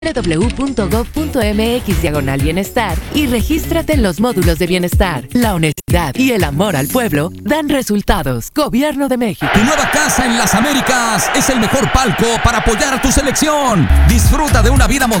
www.gov.mx/bienestar y regístrate en los módulos de bienestar. La honestidad y el amor al pueblo dan resultados. Gobierno de México. Tu nueva casa en las Américas es el mejor palco para apoyar a tu selección. Disfruta de una vida moderna